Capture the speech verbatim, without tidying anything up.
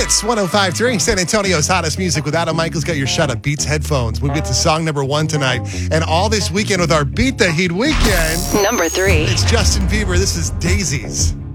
Hits one oh five point three, San Antonio's hottest music with Adam Michaels. Got your Shut Up Beats headphones. We'll get to song number one tonight. And all this weekend with our Beat the Heat weekend. Number three. It's Justin Bieber. This is Daisies.